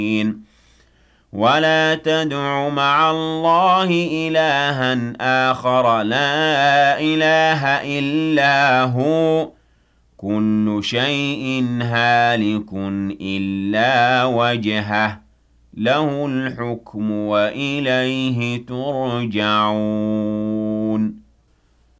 ولا تدع مع الله إلها آخر لا إله إلا هو كل شيء هالك إلا وجهه له الحكم وإليه ترجعون